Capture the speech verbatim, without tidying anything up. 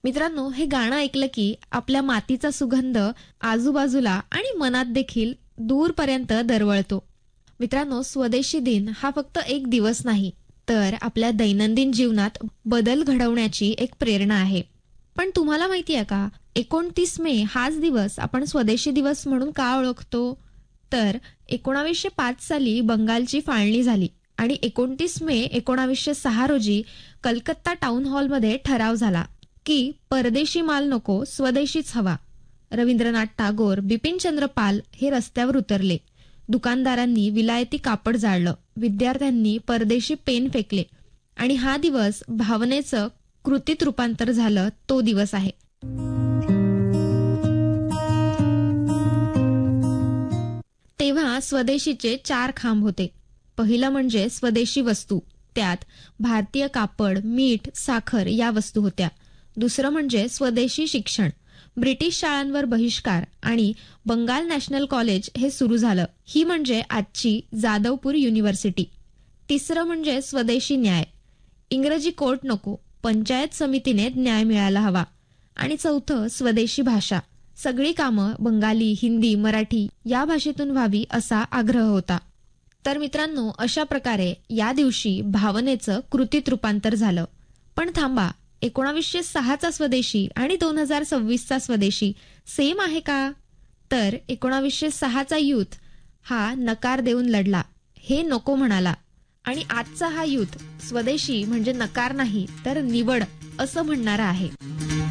मित्रांनो, हे गाणं ऐकलं की आपल्या मातीचा सुगंध आजूबाजूला आणि मनात देखील दूरपर्यंत दरवळतो. मित्रांनो, स्वदेशी दिन हा फक्त एक दिवस नाही, तर आपल्या दैनंदिन जीवनात बदल घडवण्याची एक प्रेरणा आहे. पण तुम्हाला माहिती आहे का, एकोणतीस मे हाच दिवस आपण स्वदेशी दिवस म्हणून का ओळखतो? तर एकोणावीसशे पाच साली बंगालची फाळणी झाली आणि एकोणतीस मे एकोणावीसशे सहा रोजी कलकत्ता टाउन हॉलमध्ये ठराव झाला की परदेशी माल नको, स्वदेशीच हवा. रवींद्रनाथ टागोर, बिपिनचंद्र पाल हे रस्त्यावर उतरले. दुकानदारांनी विलायती कापड जाळलं, विद्यार्थ्यांनी परदेशी पेन फेकले आणि हा दिवस भावनेचं कृतीत रूपांतर झालं, तो दिवस आहे. तेव्हा स्वदेशीचे चार खांब होते. पहिलं म्हणजे स्वदेशी वस्तू, त्यात भारतीय कापड, मीठ, साखर या वस्तू होत्या. दुसरं म्हणजे स्वदेशी शिक्षण, ब्रिटिश शाळांवर बहिष्कार आणि बंगाल नॅशनल कॉलेज हे सुरू झालं. ही म्हणजे आजची जादवपूर युनिव्हर्सिटी. तिसरं म्हणजे स्वदेशी न्याय, इंग्रजी कोर्ट नको, पंचायत समितीने न्याय मिळायला हवा. आणि चौथं स्वदेशी भाषा, सगळी कामं बंगाली, हिंदी, मराठी या भाषेतून व्हावी असा आग्रह होता. तर मित्रांनो, अशा प्रकारे या दिवशी भावनेचं कृतीत रूपांतर झालं. पण थांबा, एकोणावीसशे सहाचा स्वदेशी आणि दोन हजार सव्वीसचा स्वदेशी सेम आहे का? तर एकोणावीसशे सहाचा यूथ हा नकार देऊन लढला, हे नको म्हणाला. आणि आजचा हा यूथ स्वदेशी म्हणजे नकार नाही तर निवड असं म्हणणारा आहे.